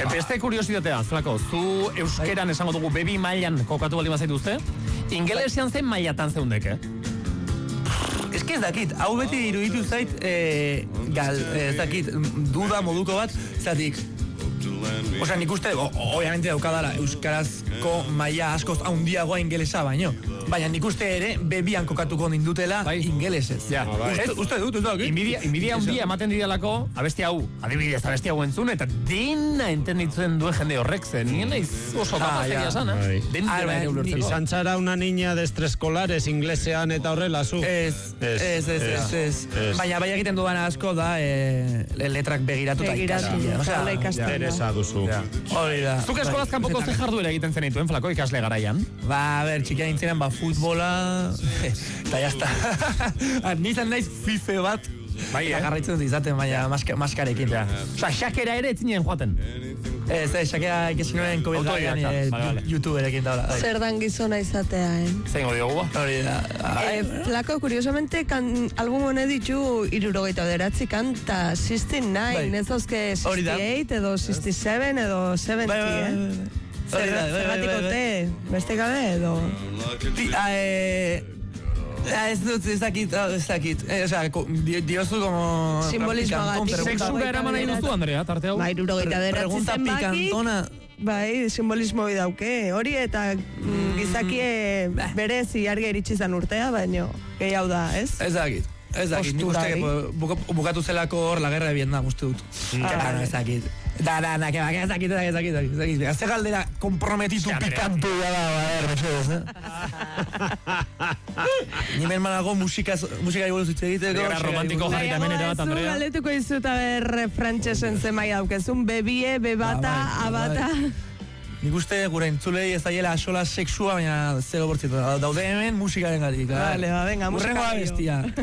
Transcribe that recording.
Beste kuriositatea, Flako, zu euskeran esango dugu bebi mailan kokatu baldin bazaituzte, ingelesian zein mailatan zeundeke? Eski ez dakit, hau beti iruditu zait, ez dakit, duda moduko bat, zatik. Osea, nik uste, obviamente daukadala, euskarazko maila askoz haundiagoa ingelesa baino. Baina nik uste ere, bebian kokatuko nindutela ingelesez. Ja, uste dut, ez dakit. Inbidia handia ematen didalako, abesti hau, adibidez, abesti hau entzun, eta dena entenditzen duen jende horrek zen. Nien naiz oso kapazenia sana. Izan zara una niña de extraescolares inglesean eta horrela zu. Ez. Baina bai egiten dudan asko da letrak begiratu eta Teresa duzu. Hori da. Zuk eskolaz kanpoko ze jarduera egiten zenituen, Flako, ikasle garaian? Ba, a ber, txikia nintzenen, futbola, eta jazta. Nizan naiz fife bat, garritzen dut izaten, baina maskarekin. Osa, xakera ere etzinen joaten? Ez, xakera ikesinuen COVID-19 YouTuberekin da. Zer dan gizona izatea, Zeingo diogu ba? Hori da. Flako, curiosamente, album honet ditu 69 kanta, 69, ez dauzke 68 edo 67 edo 70, Zerratiko te, beste gabe edo? Ez dut, ez dakit. Diozu como... Simbolismo gatik. Sexura eraman nahi duzu, Andrea, tarte hau? Bai, 69 pikantona. Bai, simbolismo dauke. Hori eta gizakie berezi argi iritsi zan urtea, baino gehiago da, ez? Ez dakit, nik uste bukatu zelako hor la guerra de Vietnam, uste dut. Ez dakit. Ez dakit. Ze galdera komprometitu pikantu da, Nimen manago musika iboluz hitz egiteko. Gara romantiko jarri tamen ere bat, Andrea. Zu galetuko izut, frantxesen zemai daukezun, bebie, bebata, abata. Nik uste gure entzulei ez daiela asola sexua, baina zero bortzietu. Daude hemen musikaren gatik. Vale, venga, musika. Urrengoa bestia.